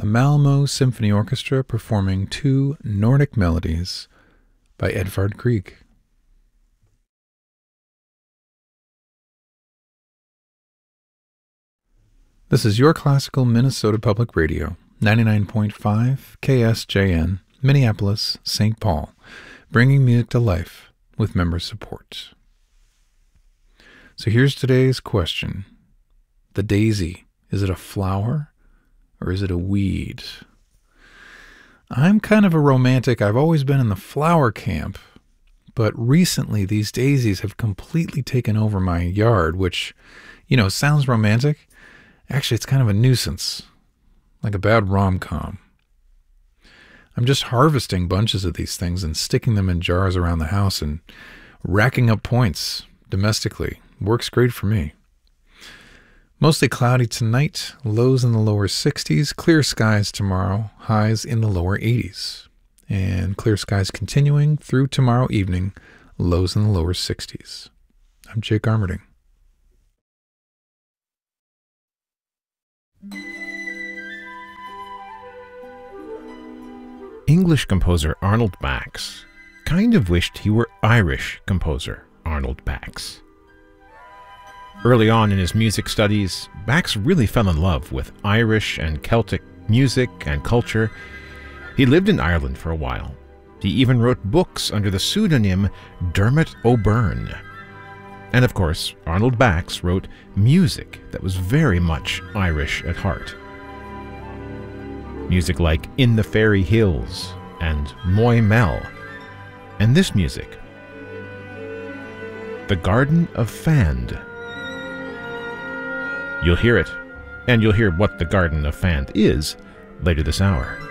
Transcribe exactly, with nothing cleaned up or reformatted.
Malmo Symphony Orchestra performing two Nordic melodies by Edvard Grieg. This is your classical Minnesota Public Radio, ninety-nine point five K S J N, Minneapolis, Saint Paul, bringing music to life with member support. So here's today's question. The daisy, is it a flower or is it a weed? I'm kind of a romantic. I've always been in the flower camp, but recently these daisies have completely taken over my yard, which, you know, sounds romantic. Actually, it's kind of a nuisance, like a bad rom-com. I'm just harvesting bunches of these things and sticking them in jars around the house and racking up points domestically. Works great for me. Mostly cloudy tonight, lows in the lower sixties, clear skies tomorrow, highs in the lower eighties. And clear skies continuing through tomorrow evening, lows in the lower sixties. I'm Jake Armerding. English composer Arnold Bax kind of wished he were Irish composer Arnold Bax. Early on in his music studies, Bax really fell in love with Irish and Celtic music and culture. He lived in Ireland for a while. He even wrote books under the pseudonym Dermot O'Byrne. And of course, Arnold Bax wrote music that was very much Irish at heart. Music like In the Fairy Hills and Moy Mel. And this music, The Garden of Fand. You'll hear it, and you'll hear what the Garden of Fand is later this hour.